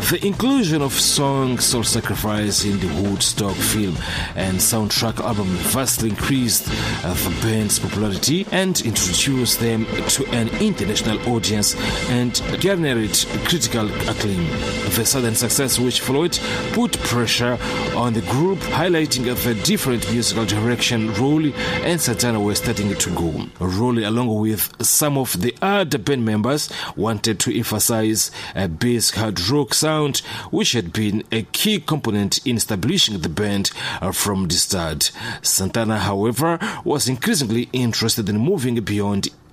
The inclusion of song Soul Sacrifice in the Woodstock film and soundtrack album vastly increased the band's popularity and introduced them to an international audience and garnered critical acclaim. The sudden success which followed put pressure on the group, highlighting the different musical direction Rolly and Santana were starting to go. Rolly, along with some of the other band members, wanted to emphasize a bass hard rock sound, which had been a key component in establishing the band from the start. Santana, however, was increasingly interested in moving beyond